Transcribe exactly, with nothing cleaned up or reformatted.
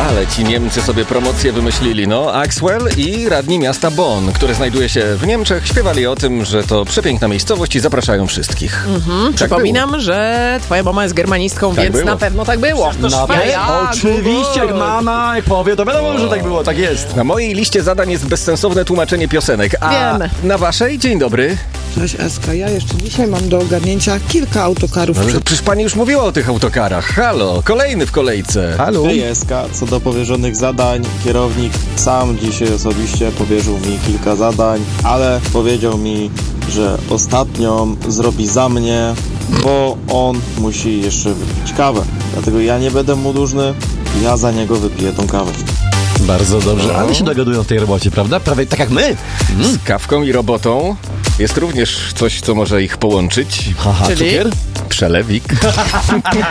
Ale ci Niemcy sobie promocję wymyślili, no. Axwell i radni miasta Bonn, które znajduje się w Niemczech, śpiewali o tym, że to przepiękna miejscowość i zapraszają wszystkich. Mhm. Tak Przypominam, było. że twoja mama jest germanistką, tak więc było. na pewno tak było. Na pe- ja, Oczywiście, jak mama jak powie, to wiadomo, że tak było, tak jest. Na mojej liście zadań jest bezsensowne tłumaczenie piosenek, a Wiemy. na waszej? Dzień dobry. Cześć Eska, ja jeszcze dzisiaj mam do ogarnięcia kilka autokarów. No, przecież pani już mówiła o tych autokarach. Halo, kolejny w kolejce. Halo. Hej Eska, co do powierzonych zadań, kierownik sam dzisiaj osobiście powierzył mi kilka zadań, ale powiedział mi, że ostatnią zrobi za mnie, bo on musi jeszcze wypić kawę. Dlatego ja nie będę mu dłużny, ja za niego wypiję tą kawę. Bardzo dobrze, ale się dogadują w tej robocie, prawda? Prawie tak jak my. Mm. Z kawką i robotą jest również coś, co może ich połączyć. Haha, Czyli? cukier? Przelewik.